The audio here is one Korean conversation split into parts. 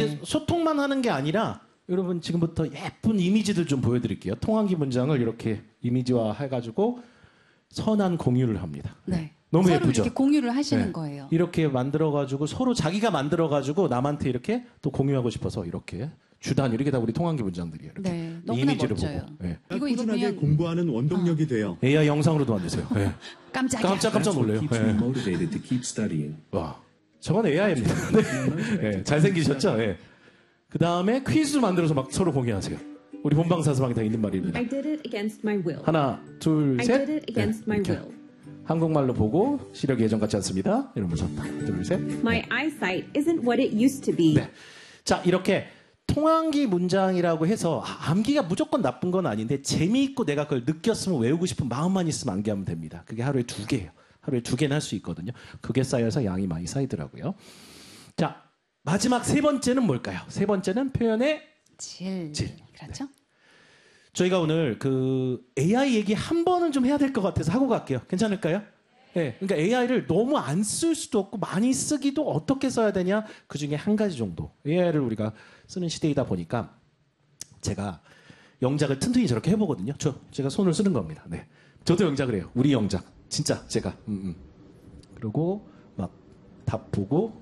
이제 소통만 하는 게 아니라 여러분 지금부터 예쁜 이미지들 좀 보여드릴게요. 통한기 문장을 이렇게 이미지화 해가지고 선한 공유를 합니다. 네. 너무 서로 예쁘죠? 이렇게 공유를 하시는 네. 거예요. 이렇게 만들어가지고 서로 자기가 만들어가지고 남한테 이렇게 또 공유하고 싶어서 이렇게 주단 이렇게 다 우리 통한기 문장들이에요. 이렇게. 네, 너무나 이미지를 멋져요. 보고. 네. 이거 꾸준하게 그냥 공부하는 원동력이 돼요. AI 영상으로도 만드세요. 네. 깜짝이야. 깜짝 놀래요. keeps me motivated to keep studying. 와, 저건 AI입니다. 네. 잘생기셨죠? 네. 그 다음에 퀴즈 만들어서 막 서로 공유하세요. 우리 본방사수방에 다 있는 말입니다. I did it against my will. 하나, 둘, I 셋. did it against my 이렇게. will. 한국말로 보고 시력이 예전 같지 않습니다. 이러면서 하나, 둘, 셋. My eyesight isn't what it used to be. 네. 자, 이렇게 통한기 문장이라고 해서 암기가 무조건 나쁜 건 아닌데 재미있고 내가 그걸 느꼈으면 외우고 싶은 마음만 있으면 암기하면 됩니다. 그게 하루에 2개예요. 하루에 2개는 할 수 있거든요. 그게 쌓여서 양이 많이 쌓이더라고요. 자, 마지막 3번째는 뭘까요? 3번째는 표현의 질. 질. 그렇죠? 저희가 오늘 그 AI 얘기 한 번은 좀 해야 될 것 같아서 하고 갈게요. 괜찮을까요? 네, 그러니까 AI를 너무 안 쓸 수도 없고 많이 쓰기도 어떻게 써야 되냐 그 중에 한 가지 정도 AI를 우리가 쓰는 시대이다 보니까 제가 영작을 튼튼히 저렇게 해보거든요. 제가 손을 쓰는 겁니다. 네, 저도 영작을 해요. 우리 영작 진짜 제가 그리고 막 답 보고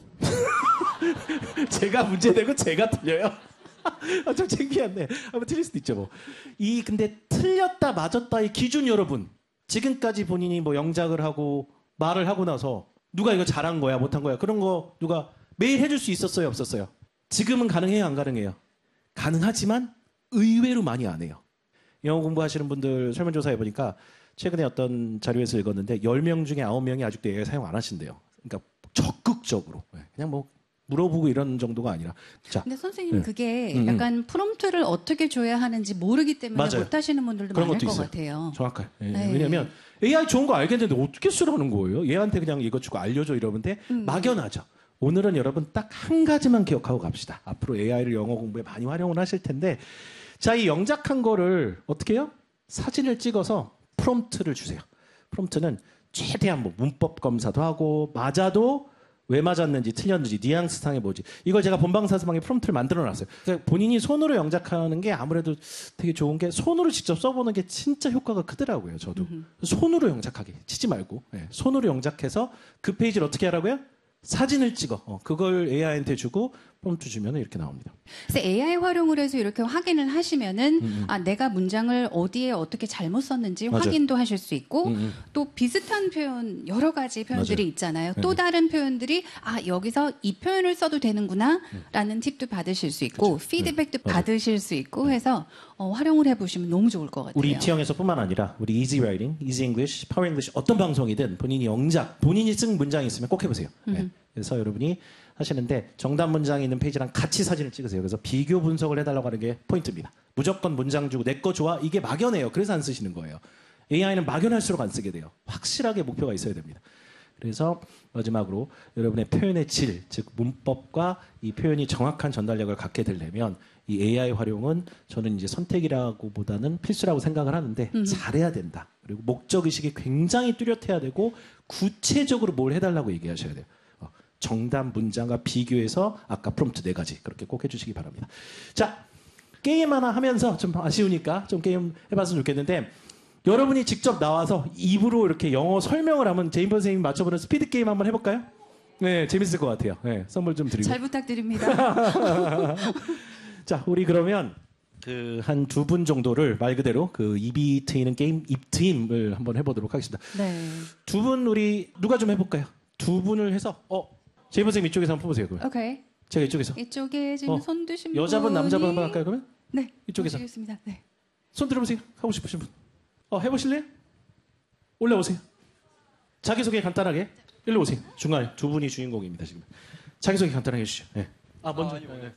제가 문제 내고 제가 틀려요. 좀 창피한데 한번 틀릴 수도 있죠. 뭐. 근데 틀렸다 맞았다의 기준 여러분. 지금까지 본인이 뭐 영작을 하고 말을 하고 나서 누가 이거 잘한 거야 못한 거야 그런 거 누가 매일 해줄 수 있었어요 없었어요? 지금은 가능해요 안 가능해요? 가능하지만 의외로 많이 안 해요. 영어 공부하시는 분들 설문조사 해보니까 최근에 어떤 자료에서 읽었는데 10명 중에 9명이 아직도 AI 사용 안 하신대요. 그러니까 적극적으로 그냥 뭐 물어보고 이런 정도가 아니라. 자, 근데 선생님 네. 그게 약간 프롬프트를 어떻게 줘야 하는지 모르기 때문에 맞아요. 못 하시는 분들도 그런 많을 것도 것 있어요. 같아요. 정확해요. 예, 네. 왜냐하면 AI 좋은 거 알겠는데 어떻게 쓰라는 거예요? 얘한테 그냥 이거 주고 알려줘 이러는데 막연하죠. 오늘은 여러분 딱 한 가지만 기억하고 갑시다. 앞으로 AI를 영어 공부에 많이 활용을 하실 텐데 자, 이 영작한 거를 어떻게 해요? 사진을 찍어서 프롬프트를 주세요. 프롬프트는 최대한 뭐 문법 검사도 하고 맞아도 왜 맞았는지 틀렸는지 뉘앙스상에 뭐지 이걸 제가 본방사수방에 프롬프트를 만들어놨어요. 그러니까 본인이 손으로 영작하는 게 아무래도 되게 좋은 게 손으로 직접 써보는 게 진짜 효과가 크더라고요. 저도 손으로 영작하게 치지 말고 손으로 영작해서 그 페이지를 어떻게 하라고요? 사진을 찍어 그걸 AI한테 주고 프롬프트 주면 이렇게 나옵니다. 그래서 AI 활용을 해서 이렇게 확인을 하시면은 내가 문장을 어디에 어떻게 잘못 썼는지 맞아요. 확인도 하실 수 있고 또 비슷한 표현 여러 가지 표현들이 맞아요. 있잖아요. 네. 또 다른 표현들이 여기서 이 표현을 써도 되는구나라는 팁도 받으실 수 있고 그렇죠. 피드백도 네. 받으실 수 있고 해서 활용을 해보시면 너무 좋을 것 같아요. 우리 입티형에서뿐만 아니라 우리 Easy Writing, Easy English, Power English 어떤 방송이든 본인이 영작, 본인이 쓴 문장이 있으면 꼭 해보세요. 네. 그래서 여러분이 하시는데 정답 문장이 있는 페이지랑 같이 사진을 찍으세요. 그래서 비교 분석을 해달라고 하는 게 포인트입니다. 무조건 문장 주고 내 거 좋아 이게 막연해요. 그래서 안 쓰시는 거예요. AI는 막연할수록 안 쓰게 돼요. 확실하게 목표가 있어야 됩니다. 그래서 마지막으로 여러분의 표현의 질, 즉 문법과 이 표현이 정확한 전달력을 갖게 되려면 이 AI 활용은 저는 이제 선택이라고 보다는 필수라고 생각을 하는데 잘해야 된다. 그리고 목적의식이 굉장히 뚜렷해야 되고 구체적으로 뭘 해달라고 얘기하셔야 돼요. 정답 문장과 비교해서 아까 프롬프트 4가지 그렇게 꼭 해주시기 바랍니다. 자, 게임 하나 하면서 좀 아쉬우니까 좀 게임 해봤으면 좋겠는데 여러분이 직접 나와서 입으로 이렇게 영어 설명을 하면 제임버 선생님이 맞춰보는 스피드 게임 한번 해볼까요? 네, 재밌을 것 같아요. 네, 선물 좀 드리고. 잘 부탁드립니다. 자, 우리 그러면 그 한 2분 정도를 말 그대로 그 입이 트이는 게임 입트임을 한번 해보도록 하겠습니다. 네. 2분 우리 누가 좀 해볼까요? 2분을 해서 제임버 선생님 이쪽에서 한번 뽑으세요. 그러면. 오케이. 제가 이쪽에서. 이쪽에 지금 손 드신 분. 여자분 남자분 한번 할까요 그러면? 네. 이쪽에서. 모시겠습니다. 네. 손 들어보세요. 하고 싶으신 분. 해보실래요? 올라오세요. 자기소개 간단하게. 일로 오세요. 중간에 2분이 주인공입니다 지금. 자기소개 간단하게 해주시죠. 네. 먼저. 네.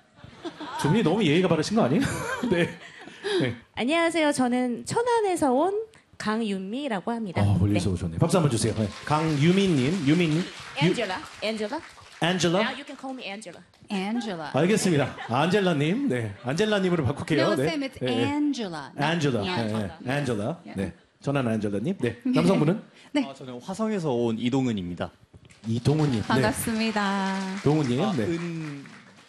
2분이 너무 예의가 바르신 거 아니에요? 네. 네. 안녕하세요. 저는 천안에서 온 강윤미라고 합니다. 멀리서 오셨네. 박수 한번 주세요. 네. 강유민님. 유민. Angela. Angela? Now you can call me Angela. Angela. 알겠습니다. 안젤라님. 네. 안젤라님으로 바꿀게요. No, 네. Sam, it's 네. Angela. 안젤라. 네. 안젤라. 네. 전화는 안젤라님. 네. 남성분은? 네. 저는 화성에서 온 이동은입니다. 이동훈님. 반갑습니다. 네. 동훈님. 네.